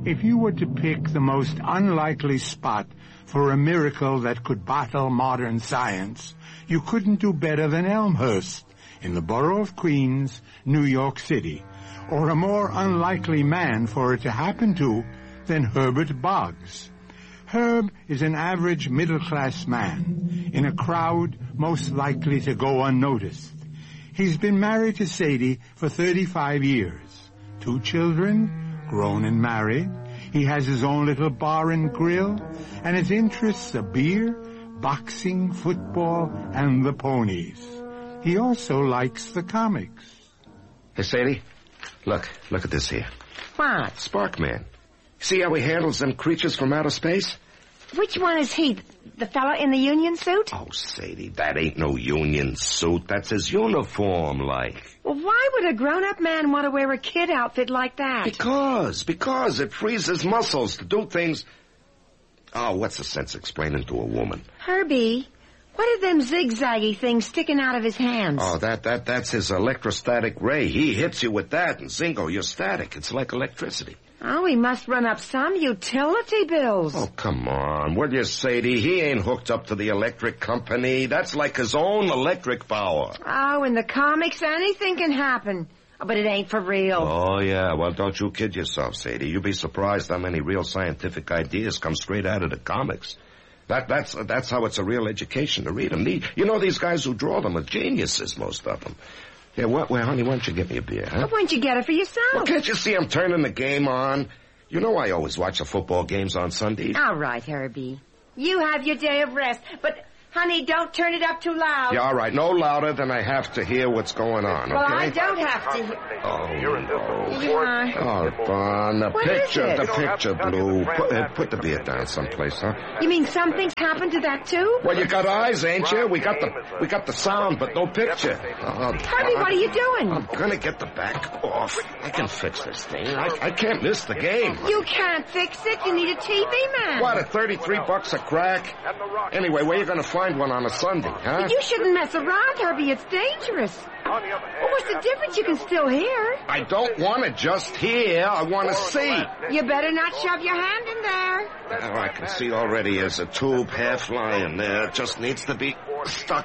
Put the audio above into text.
If you were to pick the most unlikely spot for a miracle that could battle modern science, you couldn't do better than Elmhurst in the borough of Queens, New York City, or a more unlikely man for it to happen to than Herbert Boggs. Herb is an average middle-class man in a crowd most likely to go unnoticed. He's been married to Sadie for 35 years. 2 children, grown and married. He has his own little bar and grill, and his interests are beer, boxing, football, and the ponies. He also likes the comics. Hey, Sadie, look at this here. What? Sparkman. See how he handles them creatures from outer space? Which one is he? The fella in the union suit? Oh, Sadie, that ain't no union suit. That's his uniform, like. Well, why would a grown-up man want to wear a kid outfit like that? Because it frees his muscles to do things. Oh, what's the sense explaining to a woman? Herbie, what are them zigzaggy things sticking out of his hands? Oh, that's his electrostatic ray. He hits you with that, and zingo, you're static. It's like electricity. Oh, he must run up some utility bills. Oh, come on. Will you, Sadie? He ain't hooked up to the electric company. That's like his own electric power. Oh, in the comics, anything can happen. Oh, but it ain't for real. Oh, yeah. Well, don't you kid yourself, Sadie. You'd be surprised how many real scientific ideas come straight out of the comics. That's how it's a real education to read them. You know, these guys who draw them are geniuses, most of them. Yeah, well, honey, why don't you get me a beer, huh? Well, why don't you get it for yourself? Well, can't you see I'm turning the game on? You know I always watch the football games on Sundays. All right, Herbie. You have your day of rest, but, honey, don't turn it up too loud. Yeah, all right. No louder than I have to hear what's going on, okay? Well, I don't have to hear. Oh, no. Yeah. Oh, Bon, the What picture, is it? the picture blew. Put the beer down someplace, huh? You mean something's happened to that, too? Well, you got eyes, ain't you? We got the sound, but no picture. Oh, Herbie, what are you doing? I'm gonna get the back off. I can fix this thing. I can't miss the game. You can't fix it. You need a TV man. What, at $33 a crack? Anyway, where you gonna find one on a Sunday, huh? But you shouldn't mess around, Herbie. It's dangerous. Well, what's the difference? You can still hear. I don't want to just hear. I want to see. You better not shove your hand in there. Oh, I can see already there's a tube half lying there. It just needs to be stuck